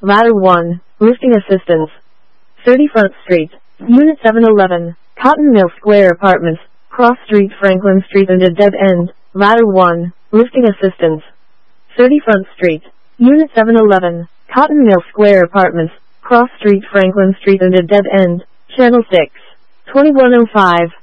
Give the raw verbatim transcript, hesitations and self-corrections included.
Ladder one, Roofing Assistance. thirty Front Street, Unit seven eleven, Cotton Mill Square Apartments, Cross Street, Franklin Street and a dead end. Ladder one, Roofing Assistance. thirty Front Street, Unit seven eleven, Cotton Mill Square Apartments, Cross Street, Franklin Street and a dead end. Channel six, twenty-one oh five.